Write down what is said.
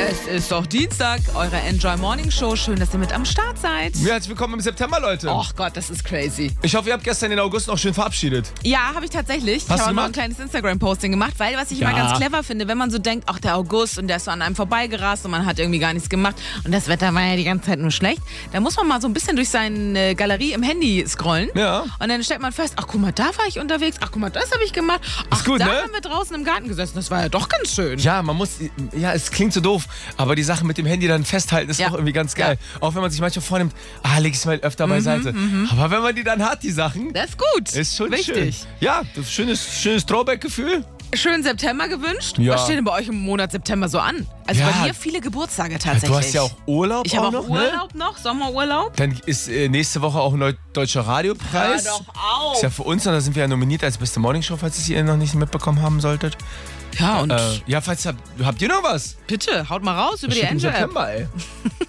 Es ist doch Dienstag, eure Enjoy Morning Show. Schön, dass ihr mit am Start seid. Ja, herzlich willkommen im September, Leute. Och Gott, das ist crazy. Ich hoffe, ihr habt gestern den August noch schön verabschiedet. Ja, habe ich tatsächlich. Ich habe auch noch ein kleines Instagram-Posting gemacht, weil was ich immer ganz clever finde, wenn man so denkt, ach, der August und der ist so an einem vorbeigerast und man hat irgendwie gar nichts gemacht und das Wetter war ja die ganze Zeit nur schlecht, dann muss man mal so ein bisschen durch seine Galerie im Handy scrollen. Ja. Und dann stellt man fest, ach guck mal, da war ich unterwegs, ach guck mal, das habe ich gemacht. Ach, ist gut, da ne? haben wir draußen im Garten gesessen, das war ja doch ganz schön. Ja, es klingt so doof, aber die Sache mit dem Handy dann festhalten ist auch irgendwie ganz geil. Ja. Auch wenn man sich manchmal vornimmt, leg ich es mal öfter beiseite. Aber wenn man die dann hat, die Sachen. Das ist gut. Ist schon wichtig. Schön. Ja, das ist schönes Throwback-Gefühl. Schönen September gewünscht. Ja. Was steht denn bei euch im Monat September so an? Also bei mir viele Geburtstage tatsächlich. Du hast ja auch Urlaub. Ich habe auch Urlaub noch, Sommerurlaub. Dann ist nächste Woche auch ein Deutscher Radiopreis. Hör doch auf. Ist ja für uns, und da sind wir ja nominiert als beste Morningshow, falls ihr noch nicht mitbekommen haben solltet. Ja, und habt ihr noch was? bitte, haut mal raus über die Enjoy-App. Enjoy-App.